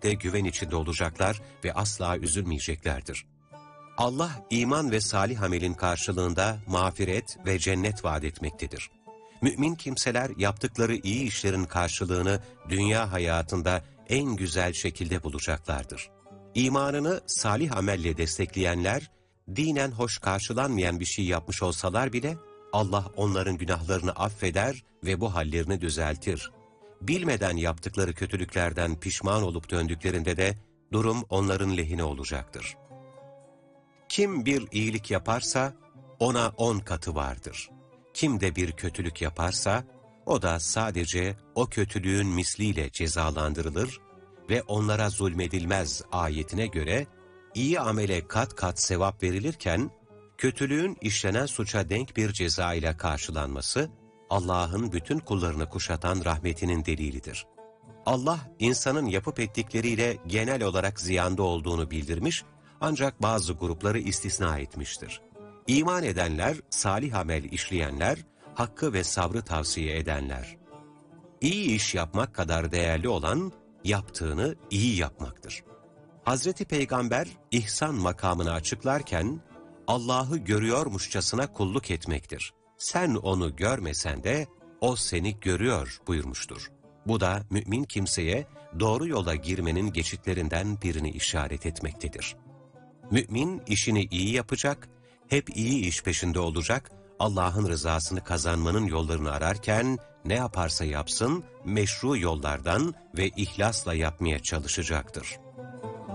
ahirette güven içinde olacaklar ve asla üzülmeyeceklerdir. Allah, iman ve salih amelin karşılığında mağfiret ve cennet vaat etmektedir. Mümin kimseler yaptıkları iyi işlerin karşılığını dünya hayatında en güzel şekilde bulacaklardır. İmanını salih amelle destekleyenler, dinen hoş karşılanmayan bir şey yapmış olsalar bile, Allah onların günahlarını affeder ve bu hallerini düzeltir. Bilmeden yaptıkları kötülüklerden pişman olup döndüklerinde de durum onların lehine olacaktır. Kim bir iyilik yaparsa ona 10 katı vardır. Kim de bir kötülük yaparsa o da sadece o kötülüğün misliyle cezalandırılır ve onlara zulmedilmez ayetine göre iyi amele kat kat sevap verilirken, kötülüğün işlenen suça denk bir ceza ile karşılanması, Allah'ın bütün kullarını kuşatan rahmetinin delilidir. Allah, insanın yapıp ettikleriyle genel olarak ziyanda olduğunu bildirmiş, ancak bazı grupları istisna etmiştir. İman edenler, salih amel işleyenler, hakkı ve sabrı tavsiye edenler. İyi iş yapmak kadar değerli olan, yaptığını iyi yapmaktır. Hazreti Peygamber, ihsan makamını açıklarken, Allah'ı görüyormuşçasına kulluk etmektir. Sen onu görmesen de, o seni görüyor buyurmuştur. Bu da mümin kimseye doğru yola girmenin geçitlerinden birini işaret etmektedir. Mümin işini iyi yapacak, hep iyi iş peşinde olacak, Allah'ın rızasını kazanmanın yollarını ararken ne yaparsa yapsın meşru yollardan ve ihlasla yapmaya çalışacaktır.